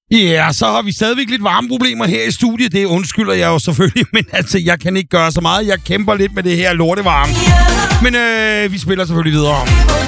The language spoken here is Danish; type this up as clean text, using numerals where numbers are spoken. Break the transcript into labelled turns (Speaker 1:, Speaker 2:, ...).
Speaker 1: Ja, så har vi stadigvæk lidt varmeproblemer her i studiet. Det undskylder jeg jo selvfølgelig, men altså, jeg kan ikke gøre så meget. Jeg kæmper lidt med det her lortevarme. Men vi spiller selvfølgelig videre.